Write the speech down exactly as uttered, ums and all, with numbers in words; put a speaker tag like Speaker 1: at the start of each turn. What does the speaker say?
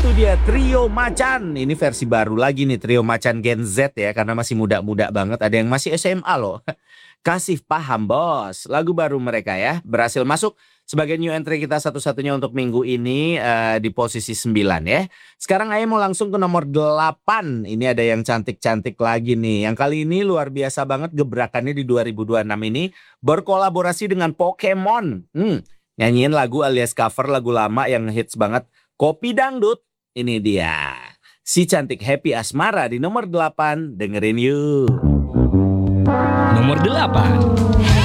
Speaker 1: Itu dia Trio Macan. Ini versi baru lagi nih, Trio Macan Gen Z ya, karena masih muda-muda banget. Ada yang masih S M A loh. Kasih paham bos. Lagu baru mereka ya, berhasil masuk sebagai new entry kita satu-satunya untuk minggu ini eh, di posisi sembilan ya. Sekarang Ayah mau langsung ke nomor delapan. Ini ada yang cantik-cantik lagi nih. Yang kali ini luar biasa banget gebrakannya di dua ribu dua puluh enam ini. Berkolaborasi dengan Pokemon. Hmm, nyanyiin lagu alias cover lagu lama yang hits banget. Kopi Dangdut. Ini dia. Si cantik Happy Asmara di nomor delapan. Dengerin yuk.
Speaker 2: Nomor delapan.